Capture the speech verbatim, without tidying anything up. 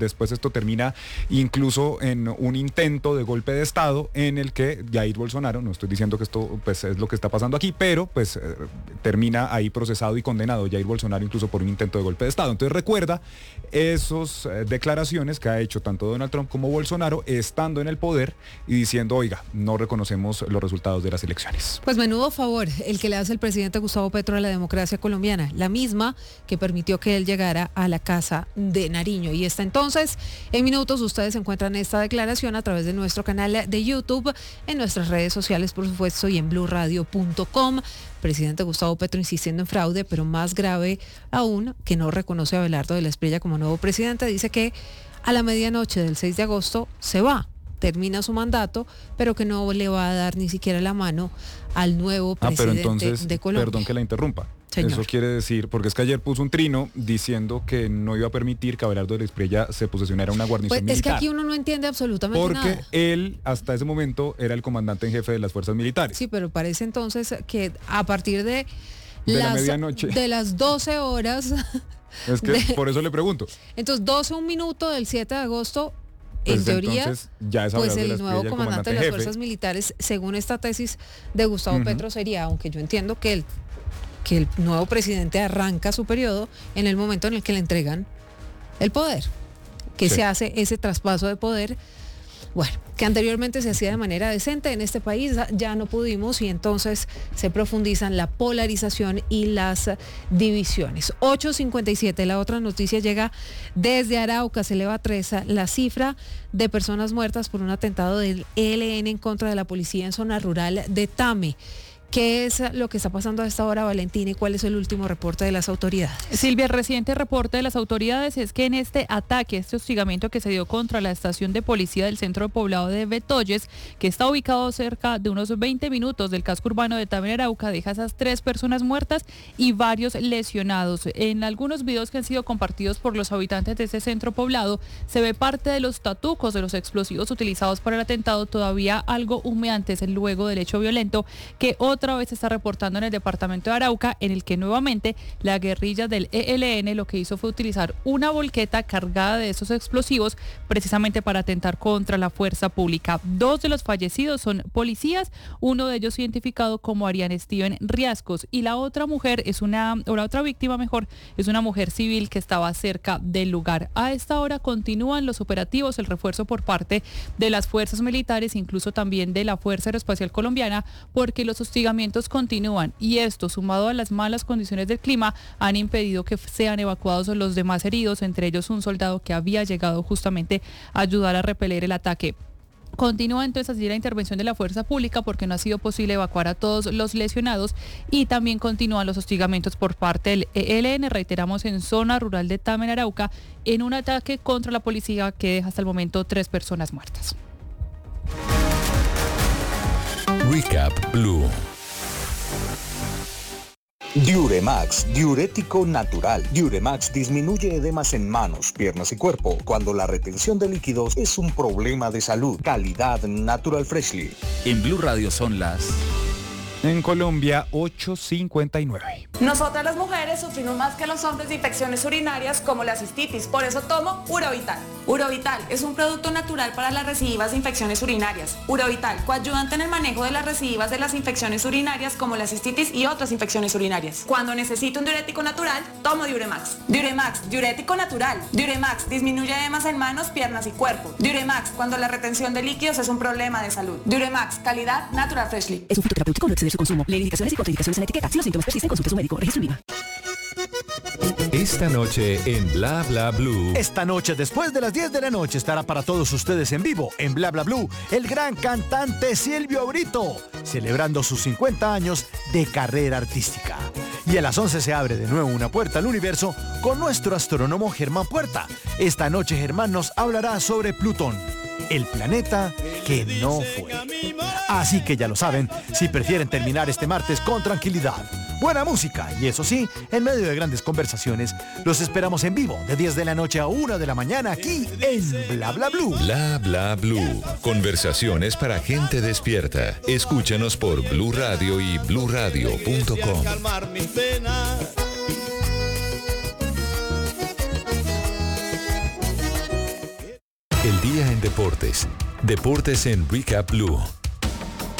Después esto termina incluso en un intento de golpe de Estado en el que Jair Bolsonaro, no estoy diciendo que esto pues es lo que está pasando aquí, pero pues eh, termina ahí procesado y condenado Jair Bolsonaro incluso por un intento de golpe de Estado. Entonces recuerda esas eh, declaraciones que ha hecho tanto Donald Trump como Bolsonaro estando en el poder y diciendo, oiga, no reconocemos los resultados de las elecciones. Pues menudo favor el que le hace el presidente Gustavo Petro a la democracia colombiana, la misma que permitió que él llegara a la casa de Nariño. Y está entonces Entonces, en minutos ustedes encuentran esta declaración a través de nuestro canal de YouTube, en nuestras redes sociales, por supuesto, y en blue radio punto com. Presidente Gustavo Petro insistiendo en fraude, pero más grave aún, que no reconoce a Abelardo de la Espriella como nuevo presidente. Dice que a la medianoche del seis de agosto se va, termina su mandato, pero que no le va a dar ni siquiera la mano al nuevo presidente ah, pero entonces, de Colombia. Perdón que la interrumpa. Señor. Eso quiere decir, porque es que ayer puso un trino diciendo que no iba a permitir que Abelardo de la Espriella se posesionara una guarnición pues militar. Es que aquí uno no entiende absolutamente porque nada. Porque él hasta ese momento era el comandante en jefe de las fuerzas militares. Sí, pero parece entonces que a partir de, de las, la medianoche. de las doce horas... Es que de, por eso le pregunto. Entonces, doce, un minuto del siete de agosto... Pues en teoría, ya es pues el de nuevo comandante, comandante de las jefe. fuerzas militares, según esta tesis de Gustavo uh-huh. Petro, sería, aunque yo entiendo que el, que el nuevo presidente arranca su periodo en el momento en el que le entregan el poder, que sí. se hace ese traspaso de poder, bueno, que anteriormente se hacía de manera decente en este país, ya no pudimos y entonces se profundizan la polarización y las divisiones. ocho cincuenta y siete, la otra noticia llega desde Arauca, se eleva a tres la cifra de personas muertas por un atentado del E L N en contra de la policía en zona rural de Tame. ¿Qué es lo que está pasando a esta hora, Valentina, y cuál es el último reporte de las autoridades? Silvia, el reciente reporte de las autoridades es que en este ataque, este hostigamiento que se dio contra la estación de policía del centro de poblado de Betolles, que está ubicado cerca de unos veinte minutos del casco urbano de Tame, Arauca, deja esas tres personas muertas y varios lesionados. En algunos videos que han sido compartidos por los habitantes de ese centro poblado, se ve parte de los tatucos de los explosivos utilizados para el atentado todavía algo humeantes luego del hecho violento que otros otra vez se está reportando en el departamento de Arauca, en el que nuevamente la guerrilla del E L N lo que hizo fue utilizar una volqueta cargada de esos explosivos precisamente para atentar contra la fuerza pública. Dos de los fallecidos son policías, uno de ellos identificado como Ariane Steven Riascos y la otra mujer es una, o la otra víctima mejor, es una mujer civil que estaba cerca del lugar. A esta hora continúan los operativos, el refuerzo por parte de las fuerzas militares, incluso también de la Fuerza Aeroespacial Colombiana, porque los hostigamientos continúan y esto, sumado a las malas condiciones del clima, han impedido que sean evacuados los demás heridos, entre ellos un soldado que había llegado justamente a ayudar a repeler el ataque. Continúa entonces así la intervención de la fuerza pública porque no ha sido posible evacuar a todos los lesionados y también continúan los hostigamientos por parte del E L N, reiteramos, en zona rural de Tame, en Arauca, en un ataque contra la policía que deja hasta el momento tres personas muertas. Recap Blue. Diuremax, diurético natural. Diuremax disminuye edemas en manos, piernas y cuerpo cuando la retención de líquidos es un problema de salud. Calidad Natural Freshly. En Blue Radio son las... En Colombia, ocho cincuenta y nueve. Nosotras las mujeres sufrimos más que los hombres de infecciones urinarias como la cistitis, por eso tomo Urovital. Urovital es un producto natural para las recidivas de infecciones urinarias. Urovital, coayudante en el manejo de las recidivas de las infecciones urinarias como la cistitis y otras infecciones urinarias. Cuando necesito un diurético natural, tomo Diuremax. Diuremax, diurético natural. Diuremax disminuye edemas en manos, piernas y cuerpo. Diuremax, cuando la retención de líquidos es un problema de salud. Diuremax, calidad Natural Freshly. Es un fitoterapéutico, no exceder su consumo. Lee indicaciones y contraindicaciones en la etiqueta. Si los síntomas persisten, consulte a su médico. Registro INVIMA. Esta noche en Bla Bla Blue. Esta noche, después de las diez de la noche, estará para todos ustedes en vivo, en Bla Bla Blue, el gran cantante Silvio Brito, celebrando sus cincuenta años de carrera artística. Y a las once se abre de nuevo una puerta al universo con nuestro astrónomo Germán Puerta. Esta noche Germán nos hablará sobre Plutón, el planeta que no fue. Así que ya lo saben, si prefieren terminar este martes con tranquilidad, buena música y eso sí, en medio de grandes conversaciones, los esperamos en vivo de diez de la noche a una de la mañana aquí en Bla Bla Blue. Bla Bla Blue. Conversaciones para gente despierta. Escúchanos por Blue Radio y blue radio punto com. El día en deportes. Deportes en Recap Blue.